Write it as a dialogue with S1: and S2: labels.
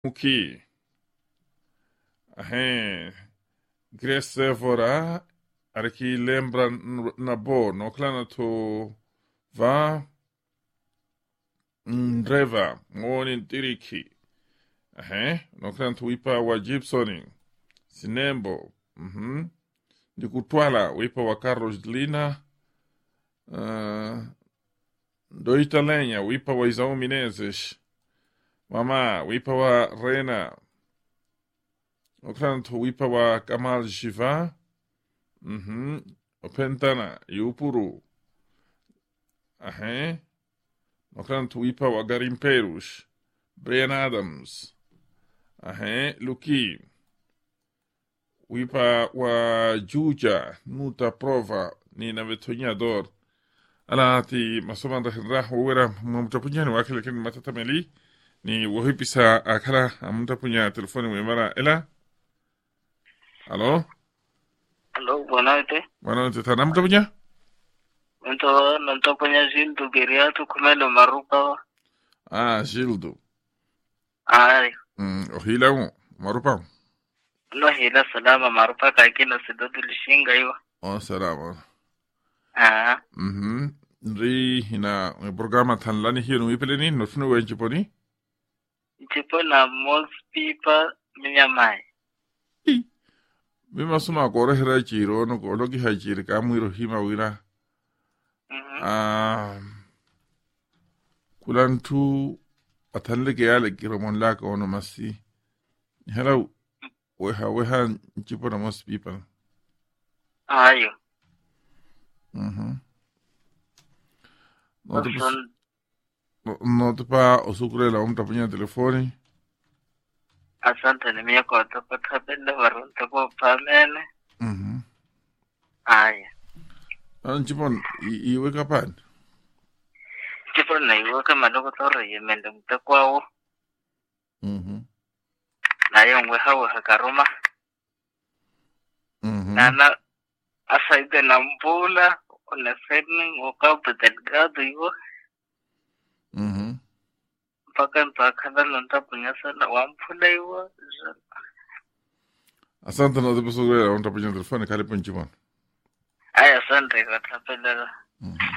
S1: Muki. Ahe. Grace Vora. Arki lembra na bo. No klana to va. Ndreva. Moni diriki. Ahe. No klana to wipa wa Gibsoning. Sinembo. Ndikutwala wipa wa Carlos Lina. Doita lenha, wipa wa Isao Menezes. Mama, wipa wa Rena. Okranto, wipa wa Kamal Shiva. Opentana, Yupuru. Ahe. Okranto, wipa wa Garimperos. Brian Adams. Ahe, Luki. Wipa wa Juja. Nuta prova. Nina Vetonhador. Ala ti masoman da wera mtapunya ni wakile kini matatameli ni wahipisa akala mtapunya telefoni mwemara ela. Alo?
S2: Alo, buonanotte.
S1: Buonanotte, tana mtapunya?
S2: Mtapunya Gildo Geriato kumelo marupa.
S1: Ah, Gildo.
S2: Ai.
S1: Ohila mo, marupa.
S2: No hila salama marupa kakina sidodu lishinga iwa.
S1: Oh, salama.
S2: Ah.
S1: Ri hina programa tan lani hiyo nuipeleni nofunu wenchiponi?
S2: Chipo na most people minyamai.
S1: Mima suma kore hira chiro no koloki hachiri kamwiro hima wira. Kulantu atanle ke yale kiromon laka ono masi. Hello. Weha chipo na most people.
S2: Ayo.
S1: No te pa osukure la mtapunya telefoni.
S2: Asante ni mia kwa tapenda warunta kwa pamene. Aya.
S1: Chipon, iweka pan?
S2: Chipo na iweka madogo toro yemende mtakwao. Na yongwe hawa karuma. Nana asaide na mbula. Una sending wakapa delgado iwo. Mpaka nontapunya sana wampula iwo.
S1: Asante na zipo sugre la mtapunya telefoni kalipo nchimon.
S2: Aya asante kwa tapenda.